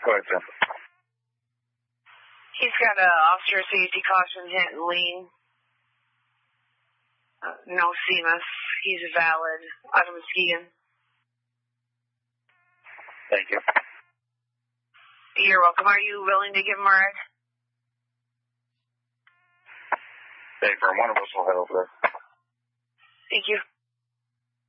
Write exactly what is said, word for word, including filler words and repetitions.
Go ahead, Sam. He's got a officer safety caution hit and lean. Uh, no C M S. He's valid. Out of Muskegon. Thank you. You're welcome. Are you willing to give him a ride? Hey, for one of us will head over there. Thank you.